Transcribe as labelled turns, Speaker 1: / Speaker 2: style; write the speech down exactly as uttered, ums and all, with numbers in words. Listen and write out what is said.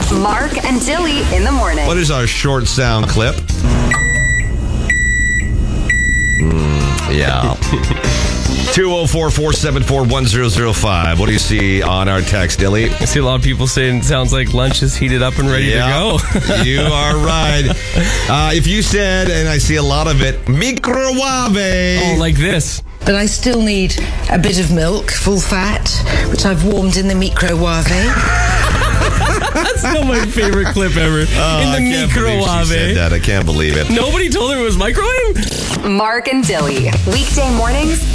Speaker 1: Mark and Dilly in the morning.
Speaker 2: What is our short sound clip? Mm, yeah. two oh four, four seven four, one oh oh five. What do you see on our text, Dilly?
Speaker 3: I see a lot of people saying it sounds like lunch is heated up and ready
Speaker 2: yeah,
Speaker 3: to go.
Speaker 2: You are right. Uh, if you said, and I see a lot of it, microwave.
Speaker 3: Oh, like this.
Speaker 4: But I still need a bit of milk, full fat, which I've warmed in the microwave.
Speaker 3: That's still my favorite clip ever.
Speaker 2: Oh,
Speaker 3: in the
Speaker 2: I can't believe she
Speaker 3: microwave.
Speaker 2: said that. I can't believe it.
Speaker 3: Nobody told her it was microwave?
Speaker 1: Mark and Dilly. Weekday mornings